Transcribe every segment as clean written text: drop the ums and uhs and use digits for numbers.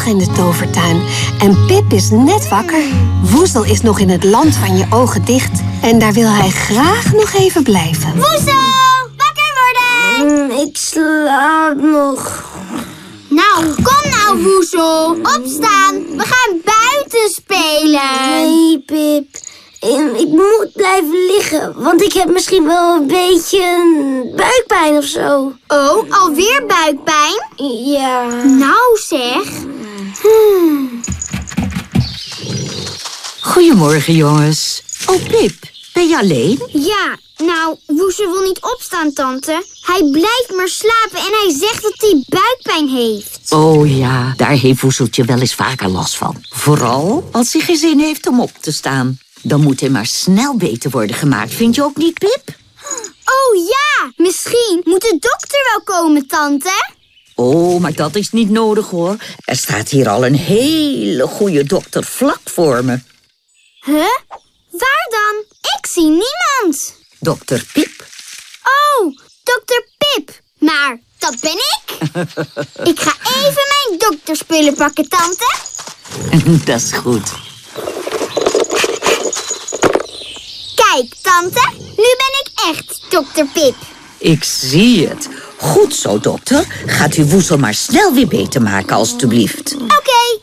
dag in de tovertuin. En Pip is net wakker. Woezel is nog in het land van je ogen dicht. En daar wil hij graag nog even blijven. Woezel, wakker worden! Ik slaap nog. Nou, kom nou, Woezel. Opstaan, we gaan buiten spelen. Nee, Pip. Ik moet blijven liggen, want ik heb misschien wel een beetje buikpijn of zo. Oh, alweer buikpijn? Ja. Nou zeg. Goedemorgen, jongens. Oh, Pip, ben je alleen? Ja, nou, Woezel wil niet opstaan, tante. Hij blijft maar slapen en hij zegt dat hij buikpijn heeft. Oh ja, daar heeft Woezeltje wel eens vaker last van. Vooral als hij geen zin heeft om op te staan. Dan moet hij maar snel beter worden gemaakt. Vind je ook niet, Pip? Oh ja, misschien moet de dokter wel komen, tante. Oh, maar dat is niet nodig, hoor. Er staat hier al een hele goede dokter vlak voor me. Huh? Waar dan? Ik zie niemand. Dokter Pip. Oh, dokter Pip. Maar dat ben ik. Ik ga even mijn dokterspullen pakken, tante. Dat is goed. Kijk, tante. Nu ben ik echt dokter Pip. Ik zie het. Goed zo, dokter. Gaat u Woezel maar snel weer beter maken, alstublieft. Oké.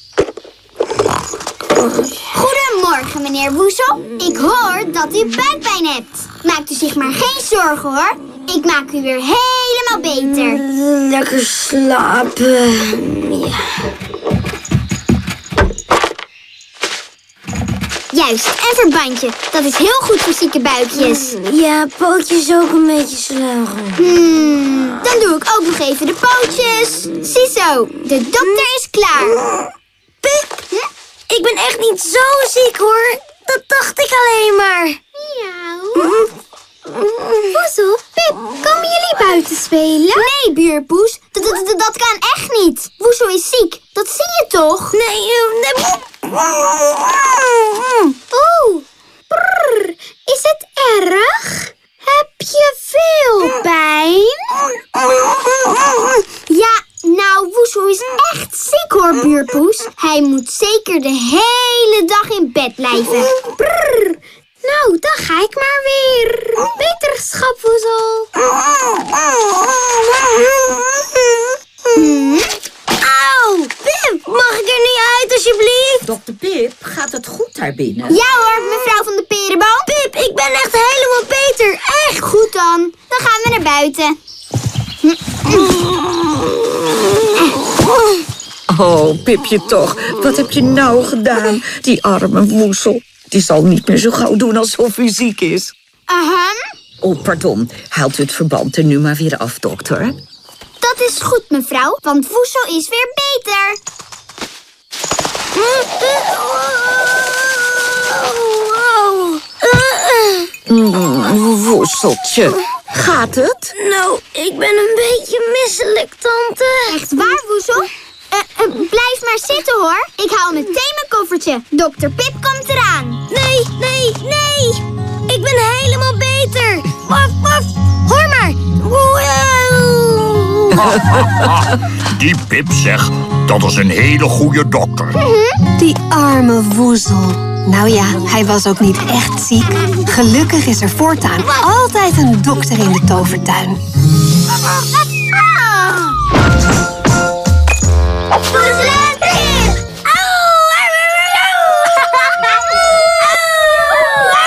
Goedemorgen, meneer Woezel. Ik hoor dat u buikpijn hebt. Maakt u zich maar geen zorgen, hoor. Ik maak u weer helemaal beter. Lekker slapen. Ja. Juist, en verbandje. Dat is heel goed voor zieke buikjes. Ja, pootjes ook een beetje slagen. Dan doe ik ook nog even de pootjes. Ziezo, de dokter is klaar. Pip, ik ben echt niet zo ziek, hoor. Dat dacht ik alleen maar. Miauw. Woezel, Pip, komen jullie buiten spelen? Nee, buurpoes. Dat kan echt niet. Woezel is ziek. Dat zie je toch? Nee. Oeh. Brrr. Is het erg? Heb je veel pijn? Ja, nou, Woezel is echt ziek, hoor, buurpoes. Hij moet zeker de hele dag in bed blijven. Brrr. Nou, dan ga ik maar weer. Beterschap, Woezel. Auw, Pip, mag ik er niet uit, alsjeblieft? Dokter Pip, gaat het goed daar binnen? Ja hoor, mevrouw van de Perenboom. Pip, ik ben echt helemaal beter. Echt. Goed dan. Dan gaan we naar buiten. Oh, Pipje toch. Wat heb je nou gedaan? Die arme Woezel. Die zal niet meer zo gauw doen alsof u ziek is. Oh, pardon. Haalt u het verband er nu maar weer af, dokter? Dat is goed, mevrouw, want Woezel is weer beter. Woezeltje, gaat het? Nou, ik ben een beetje misselijk, tante. Echt waar, Woezel? Blijf maar zitten, hoor. Ik haal meteen mijn koffertje. Dokter Pip komt eraan. Nee. Ik ben helemaal beter. Waf. Hoor maar. Die Pip zegt, dat is een hele goede dokter. Die arme Woezel. Nou ja, hij was ook niet echt ziek. Gelukkig is er voortaan altijd een dokter in de tovertuin.